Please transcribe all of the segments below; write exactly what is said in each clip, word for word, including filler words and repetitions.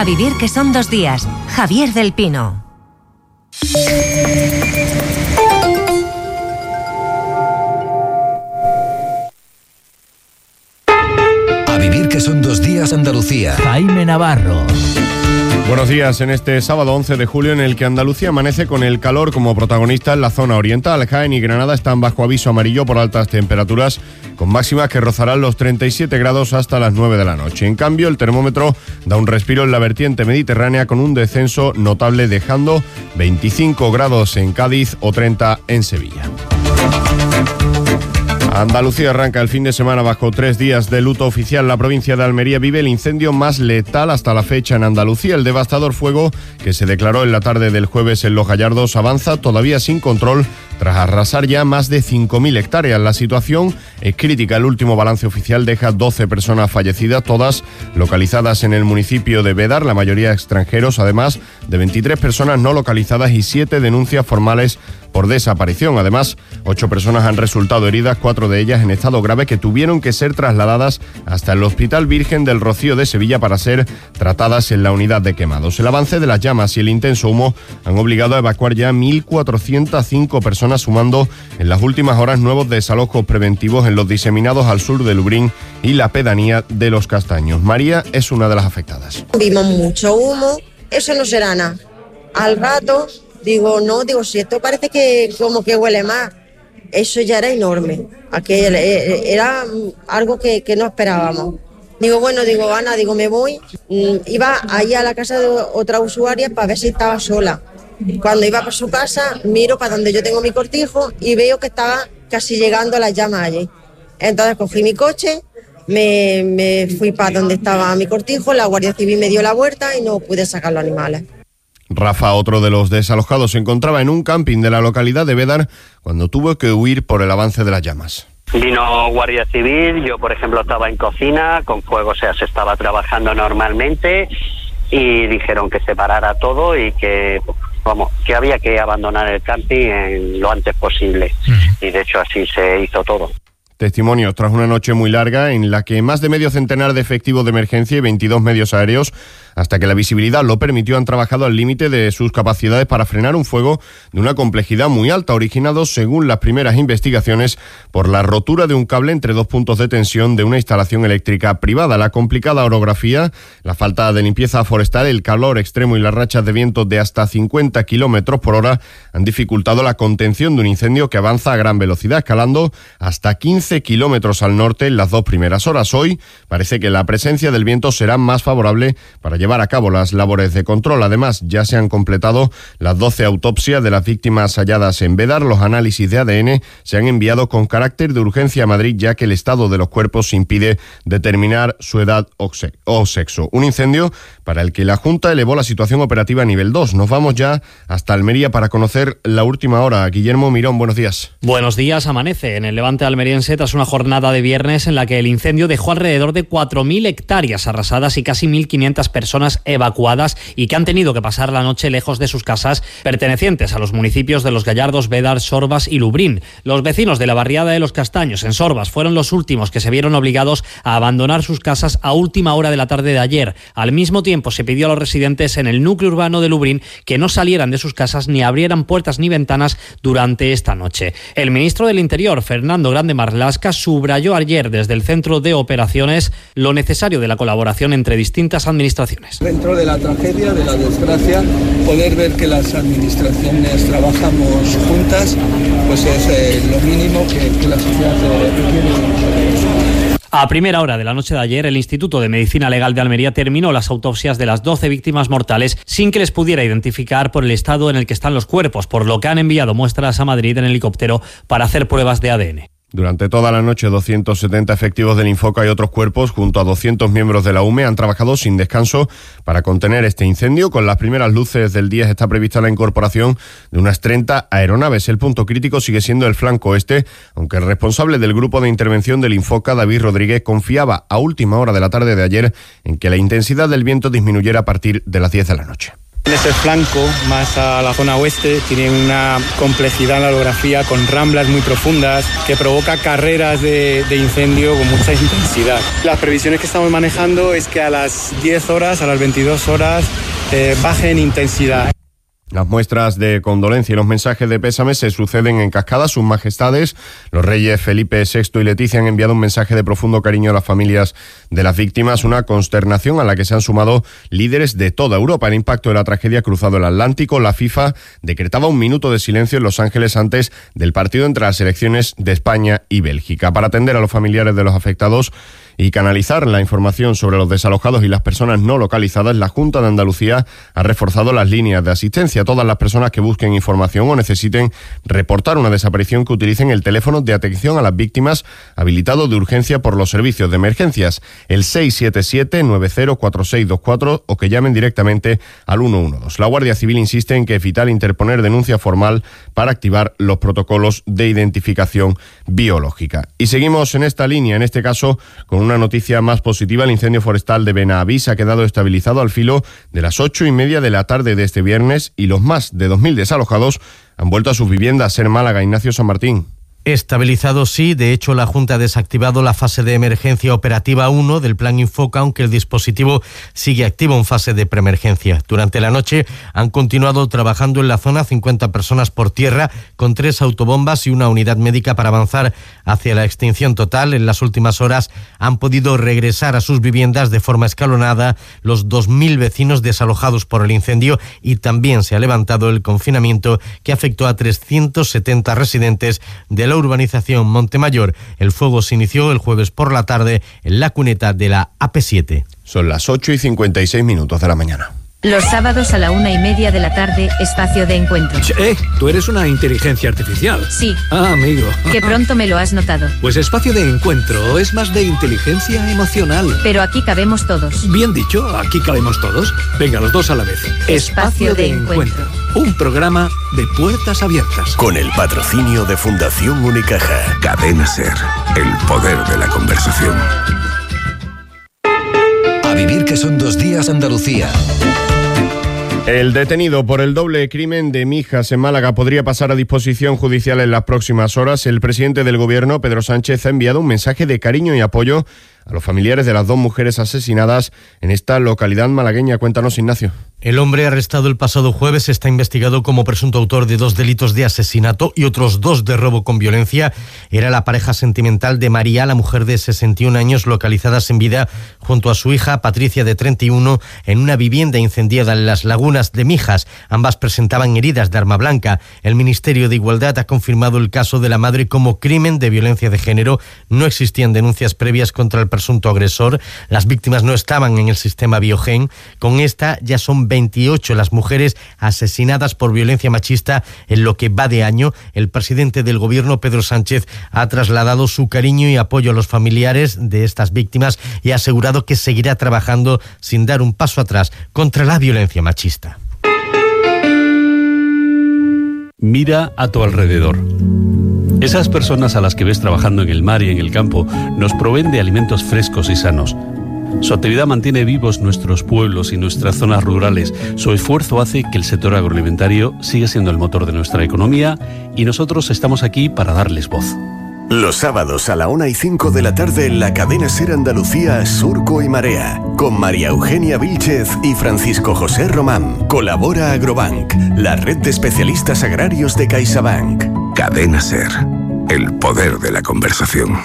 A vivir que son dos días. Javier del Pino. A vivir que son dos días Andalucía. Jaime Navarro. Buenos días en este sábado once de julio en el que Andalucía amanece con el calor como protagonista en la zona oriental. Jaén y Granada están bajo aviso amarillo por altas temperaturas con máximas que rozarán los treinta y siete grados hasta las nueve de la noche. En cambio, el termómetro da un respiro en la vertiente mediterránea con un descenso notable dejando veinticinco grados en Cádiz o treinta en Sevilla. Andalucía arranca el fin de semana bajo tres días de luto oficial. La provincia de Almería vive el incendio más letal hasta la fecha en Andalucía. El devastador fuego que se declaró en la tarde del jueves en Los Gallardos avanza todavía sin control tras arrasar ya más de cinco mil hectáreas. La situación es crítica. El último balance oficial deja doce personas fallecidas, todas localizadas en el municipio de Bédar, la mayoría extranjeros, además de veintitrés personas no localizadas y siete denuncias formales por desaparición. Además, ocho personas han resultado heridas, cuatro de ellas en estado grave, que tuvieron que ser trasladadas hasta el Hospital Virgen del Rocío de Sevilla para ser tratadas en la unidad de quemados. El avance de las llamas y el intenso humo han obligado a evacuar ya mil cuatrocientas cinco personas, sumando en las últimas horas nuevos desalojos preventivos en los diseminados al sur de Lubrín y la pedanía de Los Castaños. María es una de las afectadas. Vimos mucho humo, eso no será nada. Al rato digo, no, digo, si esto parece que como que huele más. Eso ya era enorme. Aquel, era algo que, que no esperábamos. Digo, bueno, digo, Ana, digo, me voy. Iba ahí a la casa de otra usuaria para ver si estaba sola. Cuando iba para su casa, miro para donde yo tengo mi cortijo y veo que estaba casi llegando a las llamas allí. Entonces cogí mi coche, me, me fui para donde estaba mi cortijo, la Guardia Civil me dio la vuelta y no pude sacar los animales. Rafa, otro de los desalojados, se encontraba en un camping de la localidad de Bédar cuando tuvo que huir por el avance de las llamas. Vino Guardia Civil, yo por ejemplo estaba en cocina, con fuego, o sea, se estaba trabajando normalmente y dijeron que se parara todo y que, vamos, que había que abandonar el camping en lo antes posible. Y de hecho así se hizo todo. Testimonios tras una noche muy larga en la que más de medio centenar de efectivos de emergencia y veintidós medios aéreos, hasta que la visibilidad lo permitió, han trabajado al límite de sus capacidades para frenar un fuego de una complejidad muy alta, originado, según las primeras investigaciones, por la rotura de un cable entre dos puntos de tensión de una instalación eléctrica privada. La complicada orografía, la falta de limpieza forestal, el calor extremo y las rachas de viento de hasta cincuenta kilómetros por hora han dificultado la contención de un incendio que avanza a gran velocidad, escalando hasta quince kilómetros al norte en las dos primeras horas. Hoy parece que la presencia del viento será más favorable para llevar a cabo las labores de control. Además, ya se han completado las doce autopsias de las víctimas halladas en Bédar. Los análisis de A D N se han enviado con carácter de urgencia a Madrid, ya que el estado de los cuerpos impide determinar su edad o sexo. Un incendio para el que la Junta elevó la situación operativa a nivel dos. Nos vamos ya hasta Almería para conocer la última hora. Guillermo Mirón, buenos días. Buenos días. Amanece en el levante almeriense tras una jornada de viernes en la que el incendio dejó alrededor de cuatro mil hectáreas arrasadas y casi mil quinientas personas evacuadas y que han tenido que pasar la noche lejos de sus casas pertenecientes a los municipios de Los Gallardos, Bédar, Sorbas y Lubrín. Los vecinos de la barriada de Los Castaños en Sorbas fueron los últimos que se vieron obligados a abandonar sus casas a última hora de la tarde de ayer. Al mismo tiempo se pidió a los residentes en el núcleo urbano de Lubrín que no salieran de sus casas ni abrieran puertas ni ventanas durante esta noche. El ministro del Interior, Fernando Grande Marlaska, subrayó ayer desde el Centro de Operaciones lo necesario de la colaboración entre distintas administraciones. Dentro de la tragedia, de la desgracia, poder ver que las administraciones trabajamos juntas, pues es eh, lo mínimo que, que la sociedad requiere. A primera hora de la noche de ayer, el Instituto de Medicina Legal de Almería terminó las autopsias de las doce víctimas mortales sin que les pudiera identificar por el estado en el que están los cuerpos, por lo que han enviado muestras a Madrid en helicóptero para hacer pruebas de A D N. Durante toda la noche, doscientos setenta efectivos del Infoca y otros cuerpos, junto a doscientos miembros de la U M E, han trabajado sin descanso para contener este incendio. Con las primeras luces del día está prevista la incorporación de unas treinta aeronaves. El punto crítico sigue siendo el flanco este, aunque el responsable del grupo de intervención del Infoca, David Rodríguez, confiaba a última hora de la tarde de ayer en que la intensidad del viento disminuyera a partir de las diez de la noche. En ese flanco, más a la zona oeste, tiene una complejidad en la orografía con ramblas muy profundas que provoca carreras de, de incendio con mucha intensidad. Las previsiones que estamos manejando es que a las diez horas, a las veintidós horas, eh, baje en intensidad. Las muestras de condolencia y los mensajes de pésame se suceden en cascada. Sus majestades, los reyes Felipe sexto y Leticia, han enviado un mensaje de profundo cariño a las familias de las víctimas, una consternación a la que se han sumado líderes de toda Europa. El impacto de la tragedia ha cruzado el Atlántico. La FIFA decretaba un minuto de silencio en Los Ángeles antes del partido entre las selecciones de España y Bélgica. Para atender a los familiares de los afectados y canalizar la información sobre los desalojados y las personas no localizadas, la Junta de Andalucía ha reforzado las líneas de asistencia. Todas las personas que busquen información o necesiten reportar una desaparición, que utilicen el teléfono de atención a las víctimas habilitado de urgencia por los servicios de emergencias, el seis siete siete, nueve cero cuatro seis dos cuatro, o que llamen directamente al uno uno dos. La Guardia Civil insiste en que es vital interponer denuncia formal para activar los protocolos de identificación biológica. Y seguimos en esta línea, en este caso con una noticia más positiva. El incendio forestal de Benavís ha quedado estabilizado al filo de las ocho y media de la tarde de este viernes y los más de dos mil desalojados han vuelto a sus viviendas en Málaga. Ignacio San Martín. Estabilizado sí, de hecho la Junta ha desactivado la fase de emergencia operativa uno del Plan Infoca, aunque el dispositivo sigue activo en fase de preemergencia. Durante la noche han continuado trabajando en la zona cincuenta personas por tierra, con tres autobombas y una unidad médica para avanzar hacia la extinción total. En las últimas horas han podido regresar a sus viviendas de forma escalonada los dos mil vecinos desalojados por el incendio, y también se ha levantado el confinamiento que afectó a trescientos setenta residentes de la urbanización Montemayor. El fuego se inició el jueves por la tarde en la cuneta de la A P siete. Son las ocho y cincuenta y seis minutos de la mañana. Los sábados a la una y media de la tarde, espacio de encuentro. Eh, tú eres una inteligencia artificial. Sí. Ah, amigo. Que pronto me lo has notado. Pues espacio de encuentro es más de inteligencia emocional. Pero aquí cabemos todos. Bien dicho, aquí cabemos todos. Venga, los dos a la vez. Espacio, espacio de, de encuentro. encuentro. Un programa de puertas abiertas. Con el patrocinio de Fundación Unicaja. Cadena SER, el poder de la conversación. A vivir que son dos días Andalucía. El detenido por el doble crimen de Mijas en Málaga podría pasar a disposición judicial en las próximas horas. El presidente del Gobierno, Pedro Sánchez, ha enviado un mensaje de cariño y apoyo a los familiares de las dos mujeres asesinadas en esta localidad malagueña. Cuéntanos, Ignacio. El hombre arrestado el pasado jueves está investigado como presunto autor de dos delitos de asesinato y otros dos de robo con violencia. Era la pareja sentimental de María, la mujer de sesenta y un años, localizada sin vida junto a su hija Patricia, de treinta y uno, en una vivienda incendiada en las lagunas de Mijas. Ambas presentaban heridas de arma blanca. El Ministerio de Igualdad ha confirmado el caso de la madre como crimen de violencia de género. No existían denuncias previas contra el presunto agresor. Las víctimas no estaban en el sistema Biogen. Con esta ya son veintiocho las mujeres asesinadas por violencia machista en lo que va de año. El presidente del Gobierno, Pedro Sánchez, ha trasladado su cariño y apoyo a los familiares de estas víctimas y ha asegurado que seguirá trabajando sin dar un paso atrás contra la violencia machista. Mira a tu alrededor. Esas personas a las que ves trabajando en el mar y en el campo nos proveen de alimentos frescos y sanos. Su actividad mantiene vivos nuestros pueblos y nuestras zonas rurales. Su esfuerzo hace que el sector agroalimentario siga siendo el motor de nuestra economía y nosotros estamos aquí para darles voz. Los sábados a la una y cinco de la tarde en la cadena SER Andalucía, Surco y Marea, con María Eugenia Vílchez y Francisco José Román. Colabora Agrobank, la red de especialistas agrarios de CaixaBank. Cadena SER, el poder de la conversación.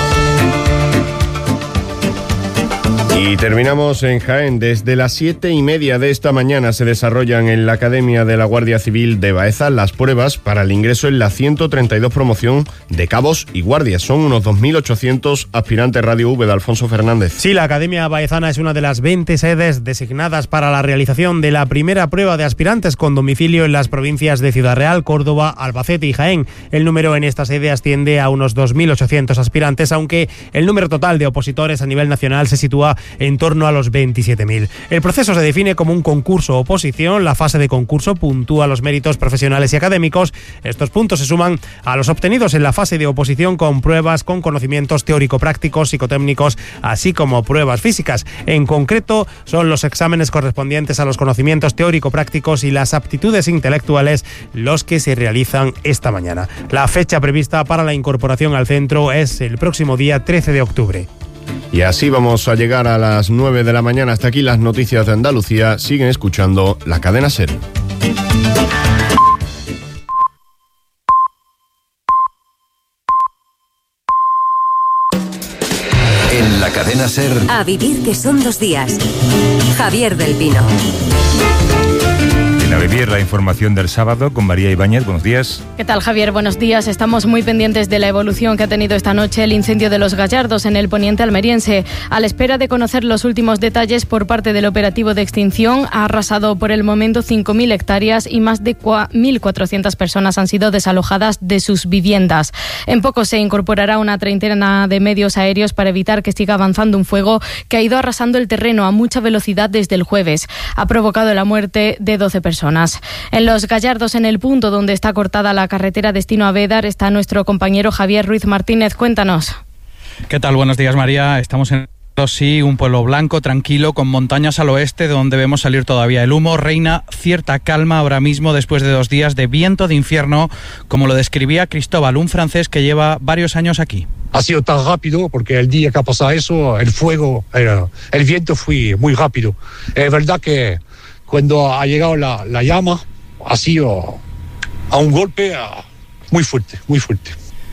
Y terminamos en Jaén. Desde las siete y media de esta mañana se desarrollan en la Academia de la Guardia Civil de Baeza las pruebas para el ingreso en la ciento treinta y dos promoción de cabos y guardias. Son unos dos mil ochocientos aspirantes. Radio V de Alfonso Fernández. Sí, la Academia Baezana es una de las veinte sedes designadas para la realización de la primera prueba de aspirantes con domicilio en las provincias de Ciudad Real, Córdoba, Albacete y Jaén. El número en esta sede asciende a unos dos mil ochocientos aspirantes, aunque el número total de opositores a nivel nacional se sitúa en torno a los veintisiete mil. El proceso se define como un concurso-oposición. La fase de concurso puntúa los méritos profesionales y académicos. Estos puntos se suman a los obtenidos en la fase de oposición con pruebas con conocimientos teórico-prácticos, psicotécnicos, así como pruebas físicas. En concreto, son los exámenes correspondientes a los conocimientos teórico-prácticos y las aptitudes intelectuales los que se realizan esta mañana. La fecha prevista para la incorporación al centro es el próximo día trece de octubre. Y así vamos a llegar a las nueve de la mañana. Hasta aquí las noticias de Andalucía. Siguen escuchando la cadena SER. En la cadena SER. A vivir que son dos días. Javier del Pino. A vivir la información del sábado con María Ibáñez. Buenos días. ¿Qué tal, Javier? Buenos días. Estamos muy pendientes de la evolución que ha tenido esta noche el incendio de Los Gallardos en el poniente almeriense. A la espera de conocer los últimos detalles por parte del operativo de extinción, ha arrasado por el momento cinco mil hectáreas y más de mil cuatrocientas personas han sido desalojadas de sus viviendas. En poco se incorporará una treintena de medios aéreos para evitar que siga avanzando un fuego que ha ido arrasando el terreno a mucha velocidad desde el jueves. Ha provocado la muerte de doce personas. En Los Gallardos, en el punto donde está cortada la carretera destino a Bédar, está nuestro compañero Javier Ruiz Martínez. Cuéntanos. ¿Qué tal? Buenos días, María. Estamos en... Sí, un pueblo blanco, tranquilo, con montañas al oeste, de donde vemos salir todavía el humo. Reina cierta calma ahora mismo después de dos días de viento de infierno, como lo describía Cristóbal, un francés que lleva varios años aquí. Ha sido tan rápido porque el día que ha pasado eso, el fuego, el, el viento fue muy rápido. Es verdad que cuando ha llegado la, la llama, ha sido a un golpe muy fuerte, muy fuerte.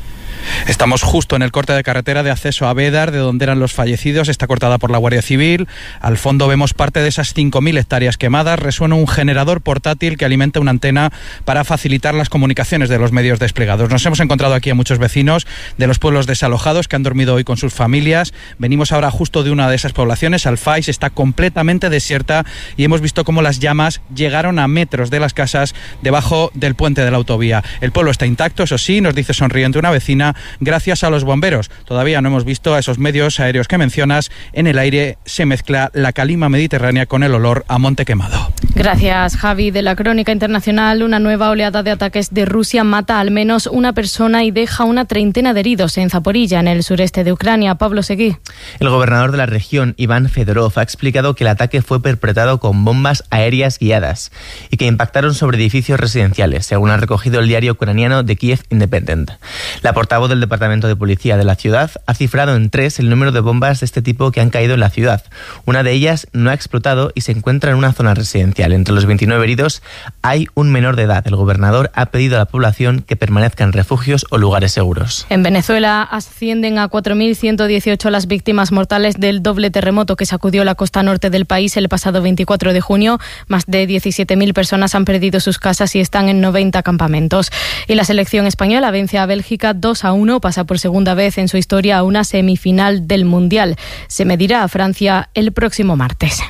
Estamos justo en el corte de carretera de acceso a Bédar, de donde eran los fallecidos. Está cortada por la Guardia Civil. Al fondo vemos parte de esas cinco mil hectáreas quemadas. Resuena un generador portátil que alimenta una antena para facilitar las comunicaciones de los medios desplegados. Nos hemos encontrado aquí a muchos vecinos de los pueblos desalojados que han dormido hoy con sus familias. Venimos ahora justo de una de esas poblaciones, Alfais. Está completamente desierta y hemos visto cómo las llamas llegaron a metros de las casas debajo del puente de la autovía. El pueblo está intacto, eso sí, nos dice sonriente una vecina, gracias a los bomberos. Todavía no hemos visto a esos medios aéreos que mencionas. En el aire se mezcla la calima mediterránea con el olor a monte quemado. Gracias, Javi. De la crónica internacional, una nueva oleada de ataques de Rusia mata al menos una persona y deja una treintena de heridos en Zaporilla, en el sureste de Ucrania. Pablo Seguí. El gobernador de la región, Iván Fedorov, ha explicado que el ataque fue perpetrado con bombas aéreas guiadas y que impactaron sobre edificios residenciales, según ha recogido el diario ucraniano The Kiev Independent. La portavoz del Departamento de Policía de la ciudad ha cifrado en tres el número de bombas de este tipo que han caído en la ciudad. Una de ellas no ha explotado y se encuentra en una zona residencial. Entre los veintinueve heridos hay un menor de edad. El gobernador ha pedido a la población que permanezca en refugios o lugares seguros. En Venezuela ascienden a cuatro mil ciento dieciocho las víctimas mortales del doble terremoto que sacudió la costa norte del país el pasado veinticuatro de junio. Más de diecisiete mil personas han perdido sus casas y están en noventa campamentos. Y la selección española vence a Bélgica dos a uno, pasa por segunda vez en su historia a una semifinal del Mundial. Se medirá a Francia el próximo martes.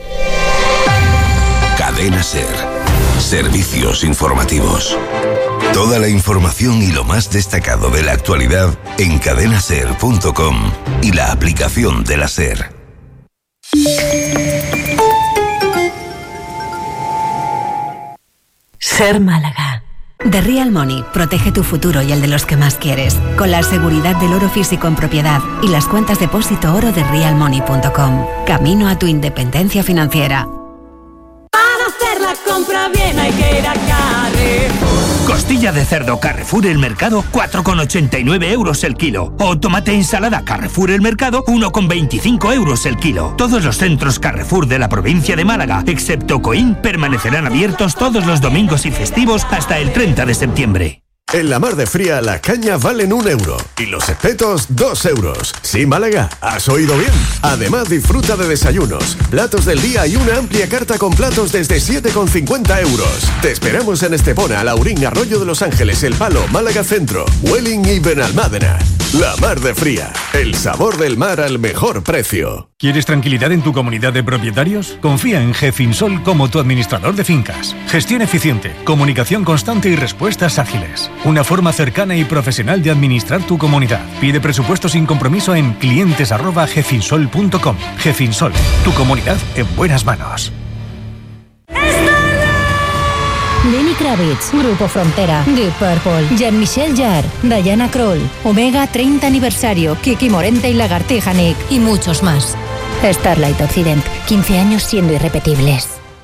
Cadena SER. Servicios informativos. Toda la información y lo más destacado de la actualidad en cadena ser punto com y la aplicación de la SER. SER Málaga. The Real Money protege tu futuro y el de los que más quieres, con la seguridad del oro físico en propiedad y las cuentas depósito oro de real money punto com. Camino a tu independencia financiera. Para hacer la compra bien hay que ir a Carrefour. Costilla de cerdo Carrefour El Mercado, cuatro con ochenta y nueve euros el kilo. O tomate ensalada Carrefour El Mercado, uno con veinticinco euros el kilo. Todos los centros Carrefour de la provincia de Málaga, excepto Coín, permanecerán abiertos todos los domingos y festivos hasta el treinta de septiembre. En la Mar de Fría, las cañas valen un euro y los espetos dos euros. Sí, Málaga, has oído bien. Además, disfruta de desayunos, platos del día y una amplia carta con platos desde siete con cincuenta euros. Te esperamos en Estepona, Laurín, Arroyo de los Ángeles, El Palo, Málaga Centro, Welling y Benalmádena. La Mar de Fría, el sabor del mar al mejor precio. ¿Quieres tranquilidad en tu comunidad de propietarios? Confía en GEFINSOL como tu administrador de fincas. Gestión eficiente, comunicación constante y respuestas ágiles. Una forma cercana y profesional de administrar tu comunidad. Pide presupuesto sin compromiso en clientes arroba gefinsol punto com. GEFINSOL, tu comunidad en buenas manos. Lenny Kravitz, Grupo Frontera, Deep Purple, Jean-Michel Jarre, Diana Krall, Omega treinta aniversario, Kiki Morente y Lagartija Nick y muchos más. Starlight Occident, quince años siendo irrepetibles.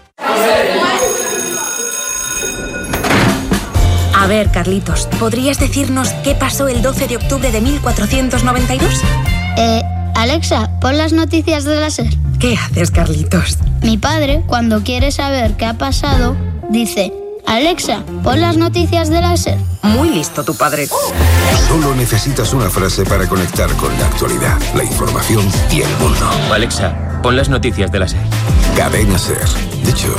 A ver, Carlitos, ¿podrías decirnos qué pasó el doce de octubre de mil cuatrocientos noventa y dos? Eh, Alexa, pon las noticias de la SER. ¿Qué haces, Carlitos? Mi padre, cuando quiere saber qué ha pasado, dice: Alexa, pon las noticias de la SER. Muy listo tu padre. Solo necesitas una frase para conectar con la actualidad, la información y el mundo. Alexa, pon las noticias de la SER. Cadena SER. Dicho